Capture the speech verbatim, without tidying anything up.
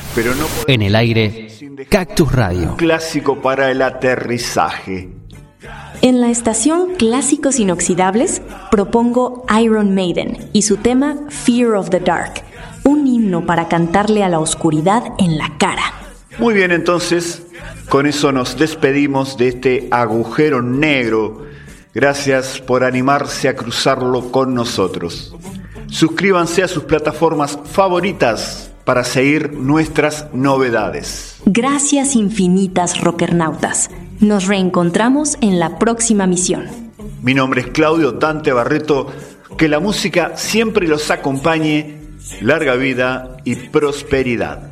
Pero no En el aire, Cactus Radio. Clásico para el aterrizaje. En la estación Clásicos Inoxidables propongo Iron Maiden y su tema Fear of the Dark, un himno para cantarle a la oscuridad en la cara. Muy bien, entonces, con eso nos despedimos de este agujero negro. Gracias por animarse a cruzarlo con nosotros. Suscríbanse a sus plataformas favoritas para seguir nuestras novedades. Gracias infinitas, rockernautas. Nos reencontramos en la próxima misión. Mi nombre es Claudio Dante Barreto. Que la música siempre los acompañe. Larga vida y prosperidad.